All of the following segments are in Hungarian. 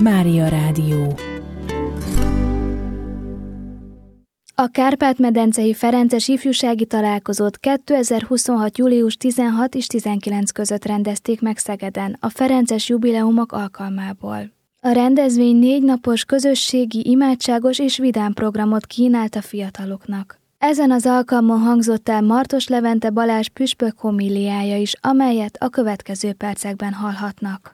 Mária Rádió. A Kárpát-medencei Ferences ifjúsági találkozót 2026. július 16 és 19 között rendezték meg Szegeden a Ferences jubileumok alkalmából. A rendezvény 4 napos közösségi, imádságos és vidám programot kínált a fiataloknak. Ezen az alkalmon hangzott el Martos Levente Balázs püspök homíliája is, amelyet a következő percekben hallhatnak.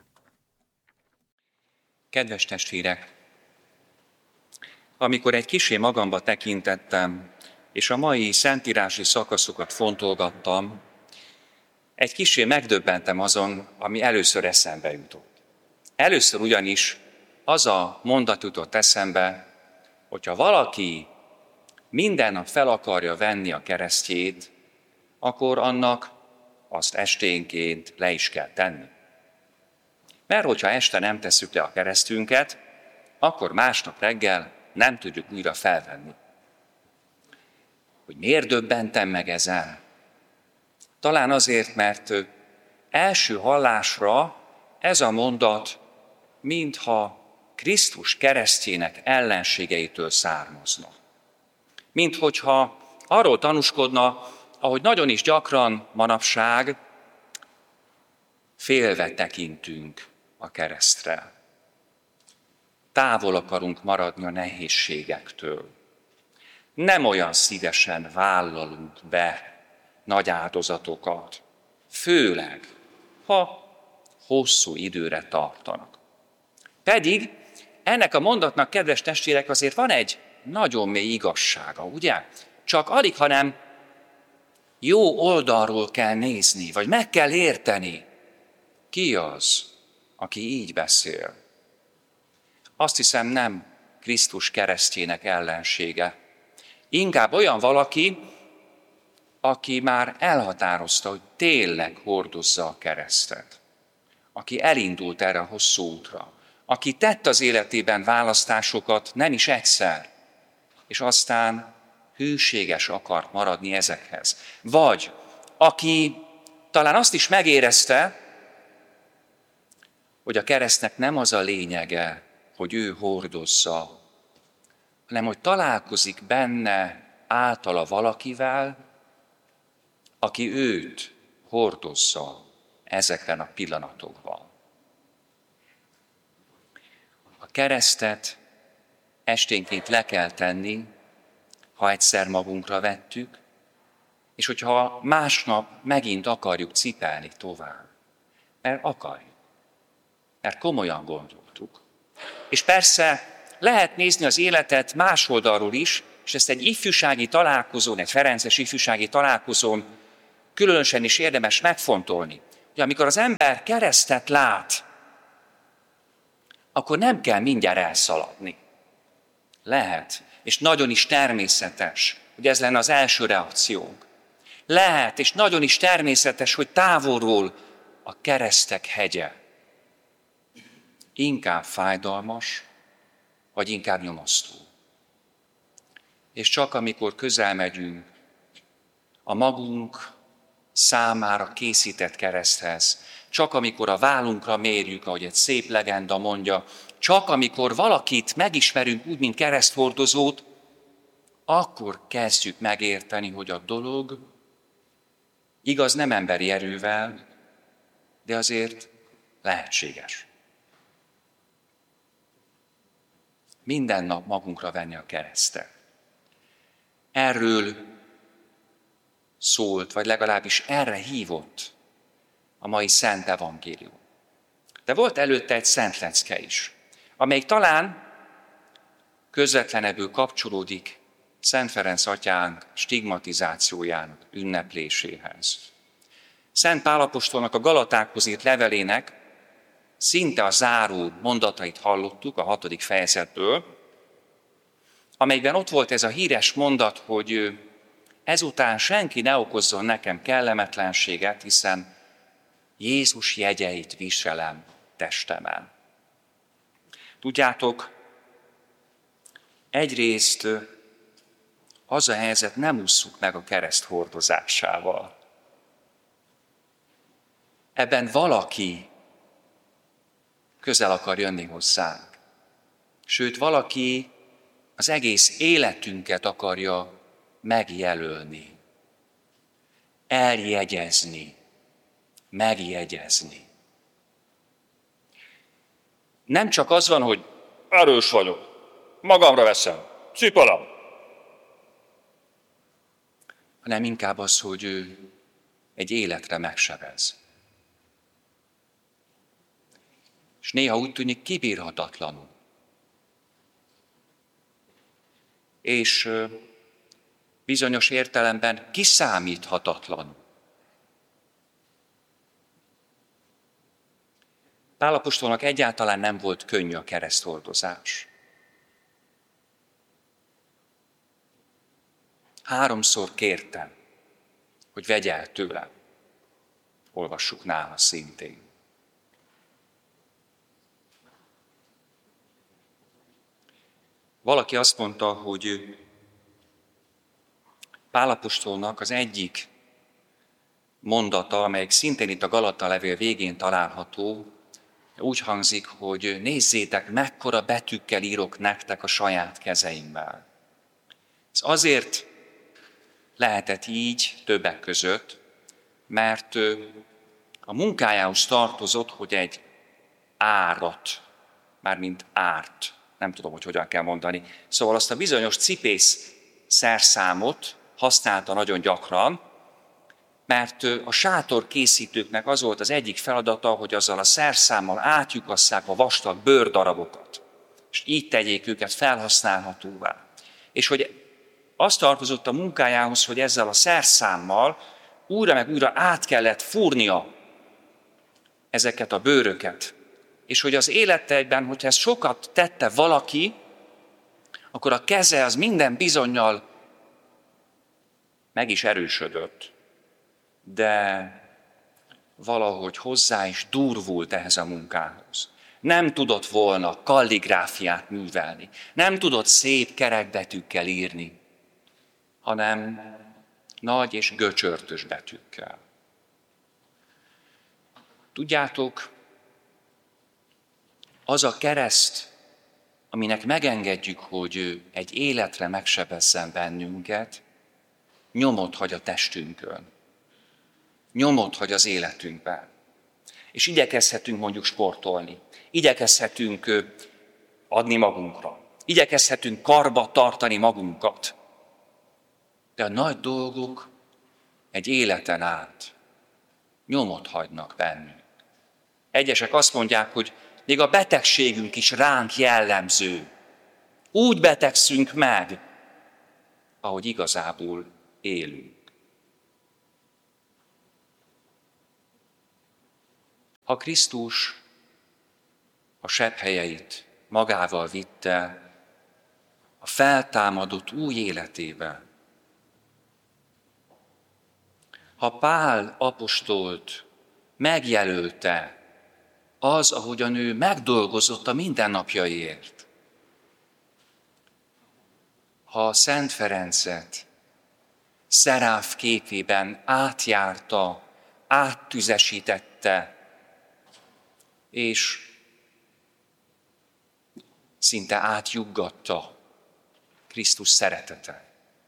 Kedves testvérek! Amikor egy kissé magamba tekintettem, és a mai szentírási szakaszokat fontolgattam, egy kissé megdöbbentem azon, ami először eszembe jutott. Először ugyanis az a mondat jutott eszembe, hogyha valaki minden nap fel akarja venni a keresztjét, akkor annak azt esténként le is kell tenni. Mert hogyha este nem tesszük le a keresztünket, akkor másnap reggel nem tudjuk újra felvenni. Hogy miért döbbentem meg ezen? Talán azért, mert első hallásra ez a mondat mintha Krisztus keresztjének ellenségeitől származna. Minthogyha arról tanúskodna, ahogy nagyon is gyakran manapság félve tekintünk a keresztre. Távol akarunk maradni a nehézségektől. Nem olyan szívesen vállalunk be nagy áldozatokat, főleg, ha hosszú időre tartanak. Pedig ennek a mondatnak, kedves testvérek, azért van egy nagyon mély igazsága, ugye? Csak alig, hanem jó oldalról kell nézni, vagy meg kell érteni, ki az, aki így beszél. Azt hiszem, nem Krisztus keresztjének ellensége. Inkább olyan valaki, aki már elhatározta, hogy tényleg hordozza a keresztet. Aki elindult erre a hosszú útra. Aki tett az életében választásokat nem is egyszer, és aztán hűséges akart maradni ezekhez. Vagy aki talán azt is megérezte, hogy a keresztnek nem az a lényege, hogy ő hordozza, hanem hogy találkozik benne általa valakivel, aki őt hordozza ezekben a pillanatokban. A keresztet esténként le kell tenni, ha egyszer magunkra vettük, és hogyha másnap megint akarjuk cipelni tovább. Mert akarjuk. Mert komolyan gondoltuk. És persze lehet nézni az életet más oldalról is, és ezt egy ifjúsági találkozón, egy ferences ifjúsági találkozón különösen is érdemes megfontolni, hogy amikor az ember keresztet lát, akkor nem kell mindjárt elszaladni. Lehet, és nagyon is természetes, hogy ez lenne az első reakciónk. Lehet, és nagyon is természetes, hogy távolról a keresztek hegye inkább fájdalmas, vagy inkább nyomasztó. És csak amikor közel megyünk a magunk számára készített kereszthez, csak amikor a vállunkra mérjük, ahogy egy szép legenda mondja, csak amikor valakit megismerünk úgy, mint kereszthordozót, akkor kezdjük megérteni, hogy a dolog igaz nem emberi erővel, de azért lehetséges. Minden nap magunkra venni a keresztet. Erről szólt, vagy legalábbis erre hívott a mai Szent Evangélium. De volt előtte egy szent lecke is, amelyik talán közvetlenebbül kapcsolódik Szent Ferenc atyánk stigmatizációjának ünnepléséhez. Szent Pál apostolnak a Galatákhoz írt levelének szinte a záró mondatait hallottuk a 6. fejezetből, amelyben ott volt ez a híres mondat, hogy ezután senki ne okozzon nekem kellemetlenséget, hiszen Jézus jegyeit viselem testemen. Tudjátok, egyrészt az a helyzet, nem ússzuk meg a kereszt hordozásával. Ebben valaki közel akar jönni hozzánk. Sőt, valaki az egész életünket akarja megjelölni, eljegyezni, megjegyezni. Nem csak az van, hogy erős vagyok, magamra veszem, cipelem, hanem inkább az, hogy ő egy életre megsebez. És néha úgy tűnik kibírhatatlanul. És bizonyos értelemben kiszámíthatatlanul. Pál apostolnak egyáltalán nem volt könnyű a kereszthordozás. 3-szor kértem, hogy vegye el tőlem. Olvassuk nála szintén. Valaki azt mondta, hogy Pál apostolnak az egyik mondata, amelyik szintén itt a Galata levél végén található, úgy hangzik, hogy nézzétek, mekkora betűkkel írok nektek a saját kezeimmel. Ez azért lehetett így többek között, mert a munkájához tartozott, hogy egy árat, mármint árt, nem tudom, hogy hogyan kell mondani, szóval azt a bizonyos cipész szerszámot használta nagyon gyakran, mert a sátorkészítőknek az volt az egyik feladata, hogy azzal a szerszámmal átlyukasszák a vastag bőrdarabokat, és így tegyék őket felhasználhatóvá. És hogy az tartozott a munkájához, hogy ezzel a szerszámmal újra meg újra át kellett fúrnia ezeket a bőröket. És hogy az életében, hogyha ezt sokat tette valaki, akkor a keze az minden bizonnyal meg is erősödött, de valahogy hozzá is durvult ehhez a munkához. Nem tudott volna kalligráfiát művelni, nem tudott szép kerekbetűkkel írni, hanem nagy és göcsörtös betűkkel. Tudjátok, az a kereszt, aminek megengedjük, hogy egy életre megsebezzen bennünket, nyomot hagy a testünkön, nyomot hagy az életünkben. És igyekezhetünk mondjuk sportolni, igyekezhetünk adni magunkra, igyekezhetünk karba tartani magunkat, de a nagy dolgok egy életen át nyomot hagynak bennünk. Egyesek azt mondják, hogy még a betegségünk is ránk jellemző. Úgy betegszünk meg, ahogy igazából élünk. Ha Krisztus a sebhelyeit magával vitte a feltámadott új életébe, ha Pál apostolt megjelölte az, ahogyan ő megdolgozott a mindennapjaiért, ha Szent Ferencet szeráf képében átjárta, áttüzesítette, és szinte átjuggatta Krisztus szeretete.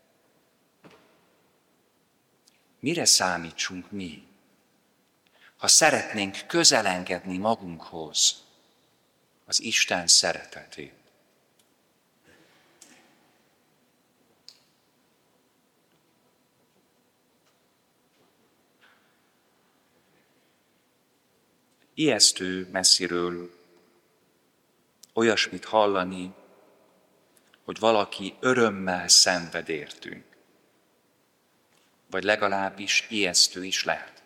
Mire számítsunk mi, ha szeretnénk közelengedni magunkhoz az Isten szeretetét? Ijesztő messziről olyasmit hallani, hogy valaki örömmel szenved értünk. Vagy legalábbis ijesztő is lehet.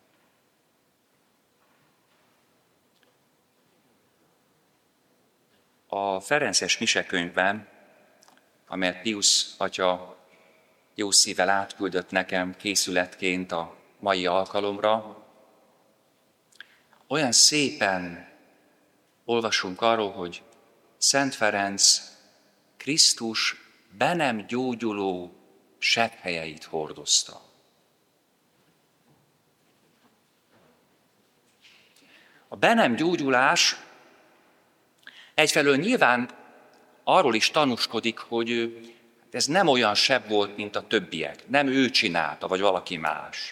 A ferences misekönyvben, amelyet Piusz atya jó szívvel átküldött nekem készületként a mai alkalomra, olyan szépen olvasunk arról, hogy Szent Ferenc Krisztus be nem gyógyuló sebhelyeit hordozta. A be nem gyógyulás egyfelől nyilván arról is tanúskodik, hogy ez nem olyan sebb volt, mint a többiek. Nem ő csinálta, vagy valaki más.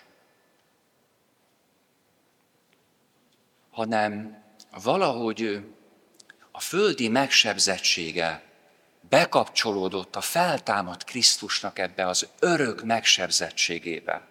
Hanem valahogy a földi megsebzettsége bekapcsolódott a feltámadt Krisztusnak ebbe az örök megsebzettségébe.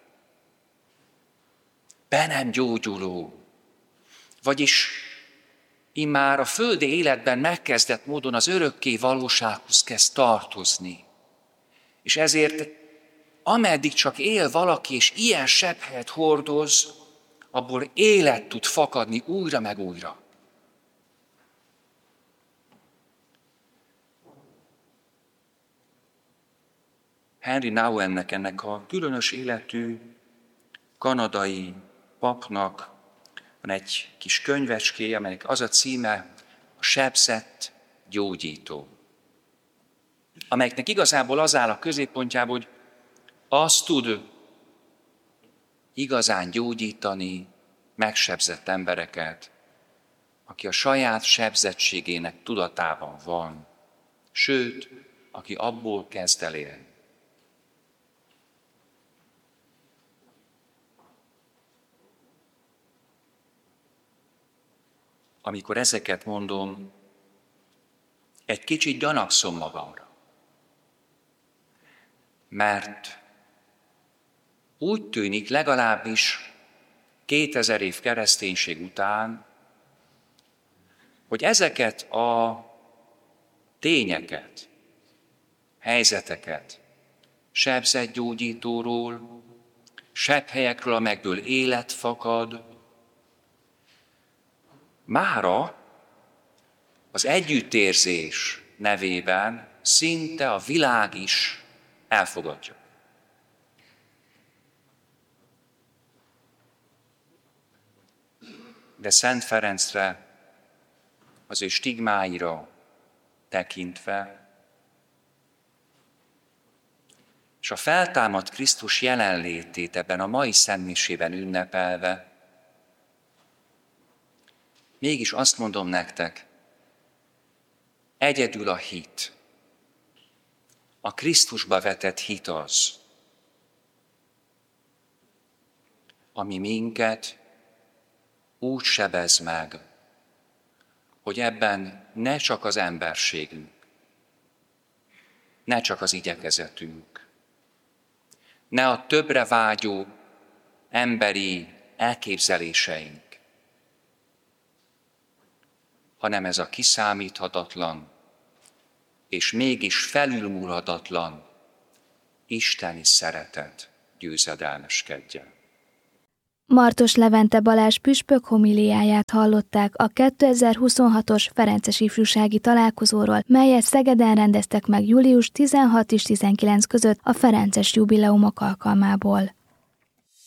Be nem gyógyuló, vagyis immár a földi életben megkezdett módon az örökké valósághoz kezd tartozni. És ezért ameddig csak él valaki, és ilyen sebhelyet hordoz, abból élet tud fakadni újra meg újra. Henry Nouwennek, ennek a különös életű kanadai papnak van egy kis könyvecskéje, amelynek az a címe, a sebzett gyógyító. Amelyeknek igazából az áll a középpontjában, hogy azt tud igazán gyógyítani megsebzett embereket, aki a saját sebzettségének tudatában van, sőt, aki abból kezd el élni. Amikor ezeket mondom, egy kicsit gyanakszom magamra. Mert úgy tűnik, legalábbis 2000 év kereszténység után, hogy ezeket a tényeket, helyzeteket sebzett gyógyítóról, sebhelyekről, amelyekből élet fakad, mára az együttérzés nevében szinte a világ is elfogadja. De Szent Ferencre, az ő stigmáira tekintve, és a feltámadt Krisztus jelenlétét ebben a mai szentmisében ünnepelve, mégis azt mondom nektek, egyedül a hit, a Krisztusba vetett hit az, ami minket úgy sebez meg, hogy ebben ne csak az emberségünk, ne csak az igyekezetünk, ne a többre vágyó emberi elképzeléseink, hanem ez a kiszámíthatatlan és mégis felülmúlhatatlan isteni szeretet győzedelmeskedjen. Martos Levente Balázs püspök homiliáját hallották a 2026-os Ferences ifjúsági találkozóról, melyet Szegeden rendeztek meg július 16 és 19 között a Ferences jubileumok alkalmából.